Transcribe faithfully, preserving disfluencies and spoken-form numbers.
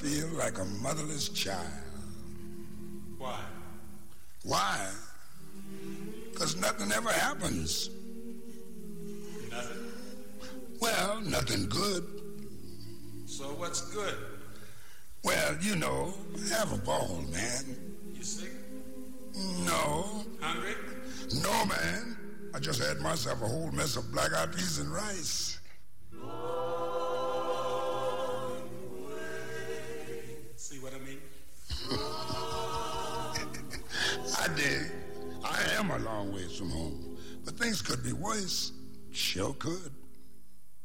feel like a motherless child. Why? Why? Because nothing ever happens. Nothing? Well, nothing good. So what's good? Well, you know, have a ball, man. You sick? No. Hungry? No, man. I just had myself a whole mess of black-eyed peas and rice. See what I mean? I dig. I am a long ways from home. But things could be worse. Sure could.